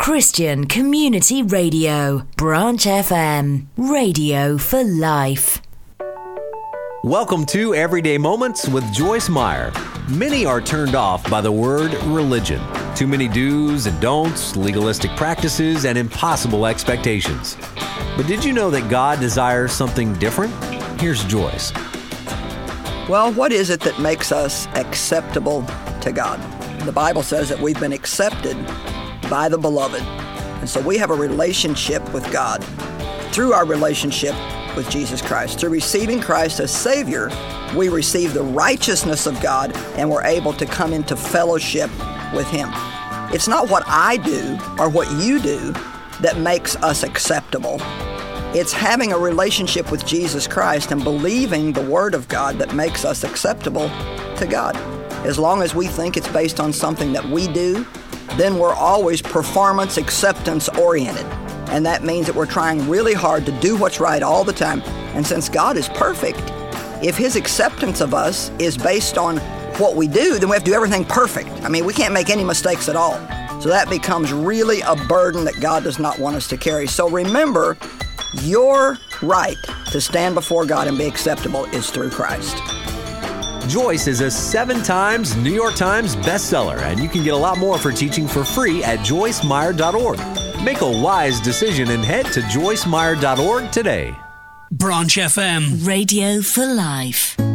Christian Community Radio, Branch FM, radio for life. Welcome to Everyday Moments with Joyce Meyer. Many are turned off by the word religion. Too many do's and don'ts, legalistic practices, and impossible expectations. But did you know that God desires something different? Here's Joyce. Well, what is it that makes us acceptable to God? The Bible says that we've been accepted by the Beloved. And so we have a relationship with God through our relationship with Jesus Christ. Through receiving Christ as Savior, we receive the righteousness of God and we're able to come into fellowship with Him. It's not what I do or what you do that makes us acceptable. It's having a relationship with Jesus Christ and believing the Word of God that makes us acceptable to God. As long as we think it's based on something that we do, then we're always performance acceptance oriented. And that means that we're trying really hard to do what's right all the time. And since God is perfect, if His acceptance of us is based on what we do, then we have to do everything perfect. I mean, we can't make any mistakes at all. So that becomes really a burden that God does not want us to carry. So remember, your right to stand before God and be acceptable is through Christ. Joyce is a 7 times New York Times bestseller, and you can get a lot more for teaching for free at joycemeyer.org. Make a wise decision and head to joycemeyer.org today. Branch FM, radio for life.